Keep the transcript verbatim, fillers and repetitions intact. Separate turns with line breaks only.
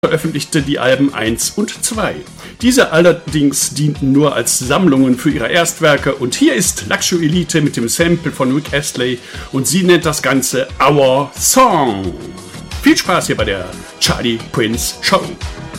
veröffentlichte die Alben eins und zwei. Diese allerdings dienten nur als Sammlungen für ihre Erstwerke und hier ist Lakshu Elite mit dem Sample von Rick Astley und sie nennt das Ganze Our Song. Viel Spaß hier bei der Charlie Prince Show.